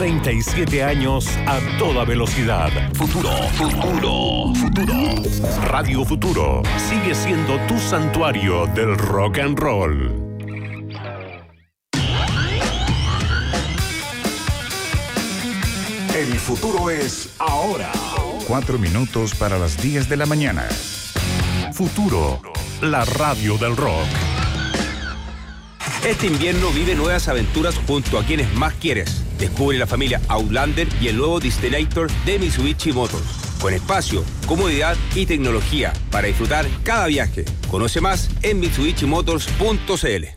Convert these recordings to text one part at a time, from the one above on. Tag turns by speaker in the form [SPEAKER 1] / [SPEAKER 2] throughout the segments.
[SPEAKER 1] 37 años a toda velocidad. Futuro. Radio Futuro sigue siendo tu santuario del rock and roll.
[SPEAKER 2] El futuro es ahora.
[SPEAKER 3] 4 minutos para las 10 de la mañana.
[SPEAKER 1] Futuro, la radio del rock.
[SPEAKER 4] Este invierno vive nuevas aventuras junto a quienes más quieres. Descubre la familia Outlander y el nuevo Destinator de Mitsubishi Motors. Con espacio, comodidad y tecnología para disfrutar cada viaje. Conoce más en mitsubishimotors.cl.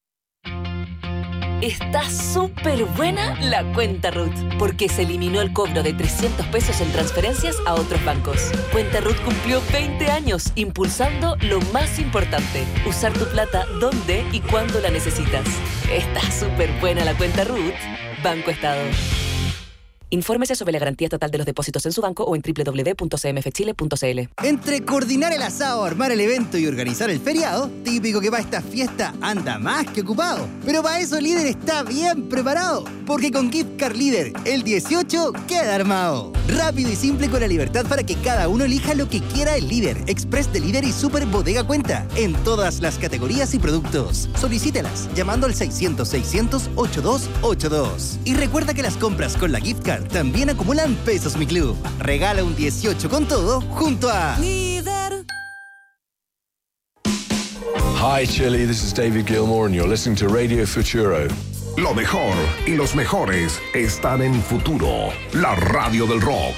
[SPEAKER 5] Está súper buena la cuenta RUT, porque se eliminó el cobro de 300 pesos en transferencias a otros bancos. Cuenta RUT cumplió 20 años impulsando lo más importante, usar tu plata donde y cuando la necesitas. Está súper buena la cuenta RUT. Banco Estado. Infórmese sobre la garantía estatal de los depósitos en su banco o en www.cmfchile.cl.
[SPEAKER 6] Entre coordinar el asado, armar el evento y organizar el feriado, típico que para esta fiesta anda más que ocupado. Pero para eso Líder está bien preparado, porque con Gift Card Líder, el 18 queda armado. Rápido y simple con la libertad para que cada uno elija lo que quiera el Líder, Express de Líder y Super Bodega Cuenta, en todas las categorías y productos. Solicítelas llamando al 600-600-8282. Y recuerda que las compras con la Gift Card también acumulan pesos Mi Club. Regala un 18 con todo junto a
[SPEAKER 7] Líder.
[SPEAKER 8] Hi Chile, this is David Gilmour and you're listening to Radio Futuro.
[SPEAKER 2] Lo mejor y los mejores están en Futuro, la radio del rock.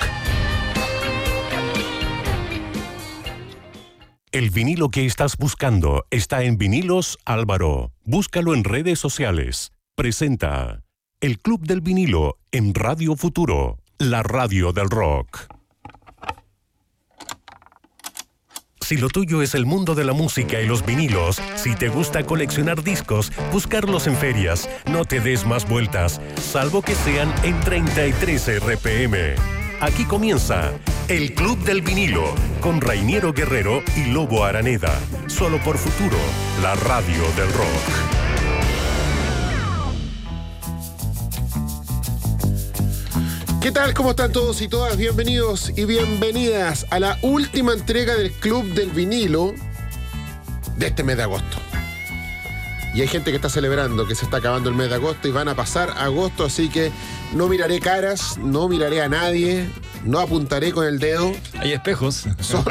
[SPEAKER 1] El vinilo que estás buscando está en Vinilos Álvaro. Búscalo en redes sociales. Presenta El Club del Vinilo en Radio Futuro, la radio del rock. Si lo tuyo es el mundo de la música y los vinilos, si te gusta coleccionar discos, buscarlos en ferias, no te des más vueltas, salvo que sean en 33 RPM. Aquí comienza El Club del Vinilo, con Rainiero Guerrero y Lobo Araneda. Solo por Futuro, la radio del rock.
[SPEAKER 9] ¿Qué tal? ¿Cómo están todos y todas? Bienvenidos y bienvenidas a la última entrega del Club del Vinilo de este mes de agosto. Y hay gente que está celebrando que se está acabando el mes de agosto y van a pasar agosto, así que no miraré caras, no miraré a nadie, no apuntaré con el dedo.
[SPEAKER 10] Hay espejos.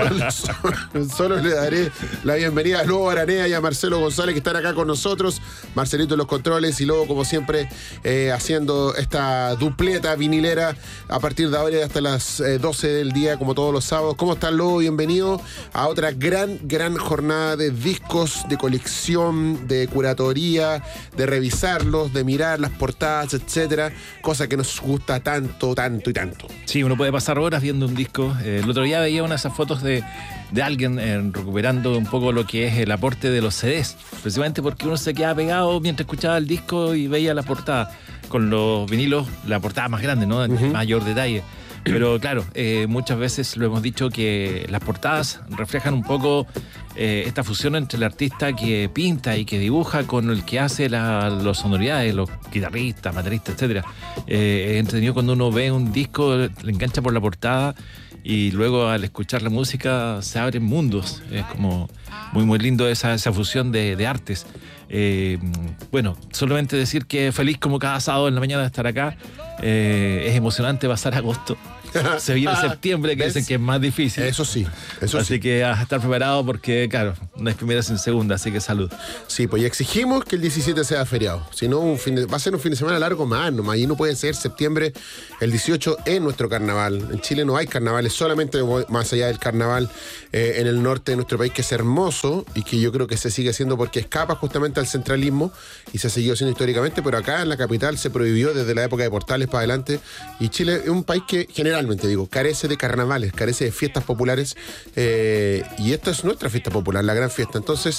[SPEAKER 9] Solo le daré la bienvenida a Lobo Araneda y a Marcelo González, que están acá con nosotros. Marcelito en los controles y Lobo, como siempre, haciendo esta dupleta vinilera a partir de ahora y hasta las 12 del día, como todos los sábados. ¿Cómo estás, Lobo? Bienvenido a otra gran jornada de discos, de colección, de curatoría, de revisarlos, de mirar las portadas, etcétera. Cosa que nos gusta tanto.
[SPEAKER 10] Sí, uno puede pasar horas viendo un disco. El otro día veía una de esas fotos de alguien recuperando un poco lo que es el aporte de los CDs, precisamente porque uno se quedaba pegado mientras escuchaba el disco y veía la portada. Con los vinilos, la portada más grande, ¿no? En mayor detalle. Pero claro, muchas veces lo hemos dicho que las portadas reflejan un poco esta fusión entre el artista que pinta y que dibuja con el que hace las sonoridades, los guitarristas, bateristas, etc. Es entretenido cuando uno ve un disco, le engancha por la portada y luego al escuchar la música se abren mundos. Es como muy lindo esa fusión de artes. Bueno, solamente decir que feliz como cada sábado en la mañana de estar acá. Es emocionante pasar agosto. Se viene septiembre, que dicen que es más difícil.
[SPEAKER 9] Eso sí.
[SPEAKER 10] Así que a estar preparado porque, claro, no es primera sin segunda, así que salud.
[SPEAKER 9] Sí, pues y exigimos que el 17 sea feriado. Si no, va a ser un fin de semana largo más nomás. Y no puede ser septiembre, el 18 es nuestro carnaval. En Chile no hay carnavales, solamente más allá del carnaval en el norte de nuestro país, que es hermoso y que yo creo que se sigue haciendo porque escapa justamente al centralismo y se ha seguido haciendo históricamente, pero acá en la capital se prohibió desde la época de Portales para adelante. Y Chile es un país que generalmente, carece de carnavales, carece de fiestas populares, y esta es nuestra fiesta popular, la gran fiesta. Entonces,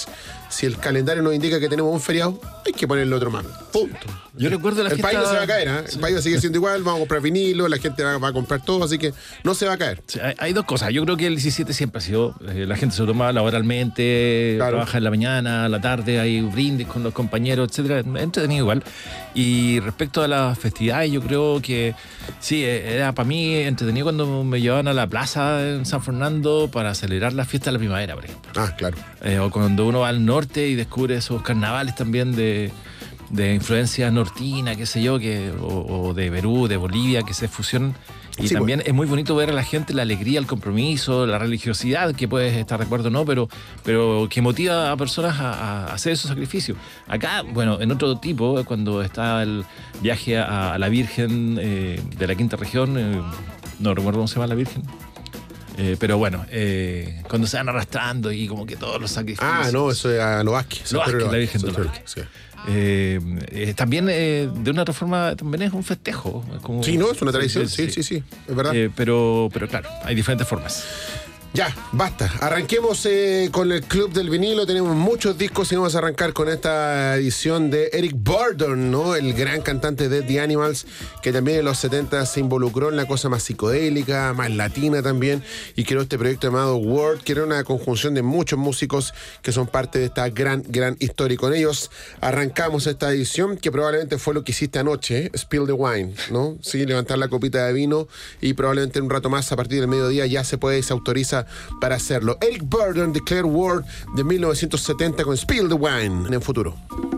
[SPEAKER 9] si el calendario nos indica que tenemos un feriado, hay que ponerle otro más. Punto.
[SPEAKER 10] Yo recuerdo la
[SPEAKER 9] El
[SPEAKER 10] fiesta...
[SPEAKER 9] país no se va a caer, ¿eh?
[SPEAKER 10] Sí.
[SPEAKER 9] El país va a seguir siendo igual, vamos a comprar vinilo, la gente va a comprar todo, así que no se va a caer.
[SPEAKER 10] Sí, hay dos cosas. Yo creo que el 17 siempre ha sido, la gente se lo toma laboralmente,
[SPEAKER 9] Claro.
[SPEAKER 10] trabaja en la mañana, a la tarde, hay brindis con los compañeros, etcétera. Entretenido igual. Y respecto a las festividades, yo creo que sí, era para mí entretenido cuando me llevaban a la plaza en San Fernando para celebrar la fiesta de la primavera, por ejemplo.
[SPEAKER 9] Ah, claro.
[SPEAKER 10] O cuando uno va al norte y descubre esos carnavales también de influencia nortina, qué sé yo, o de Perú, de Bolivia, que se fusionan. Y
[SPEAKER 9] Sí,
[SPEAKER 10] también es muy bonito ver a la gente la alegría, el compromiso, la religiosidad, que puedes estar de acuerdo o no, pero que motiva a personas a hacer esos sacrificios. Acá, bueno, en otro tipo, cuando está el viaje a la Virgen de la Quinta Región, no recuerdo cómo se llama la Virgen. Pero bueno, cuando se van arrastrando y como que todos los sacrificios.
[SPEAKER 9] Ah, no, eso es a Loasque.
[SPEAKER 10] Loasque, la Virgen de
[SPEAKER 9] Santiago
[SPEAKER 10] Loasque.
[SPEAKER 9] Sí.
[SPEAKER 10] También de una otra forma también es un festejo. Como,
[SPEAKER 9] Sí, no, es una tradición, sí, es verdad.
[SPEAKER 10] Pero claro, hay diferentes formas.
[SPEAKER 9] Ya, basta. Arranquemos con el Club del Vinilo. Tenemos muchos discos y vamos a arrancar con esta edición de Eric Burdon, ¿no? El gran cantante de The Animals, que también en los 70 se involucró en la cosa más psicodélica, más latina también, y creó este proyecto llamado World, que era una conjunción de muchos músicos que son parte de esta gran historia. Y con ellos arrancamos esta edición, que probablemente fue lo que hiciste anoche, Spill the Wine, ¿no? Sí, levantar la copita de vino, y probablemente en un rato más, a partir del mediodía, ya se autoriza para hacerlo. Eric Burdon, Declare War de 1970 con Spill the Wine en el futuro.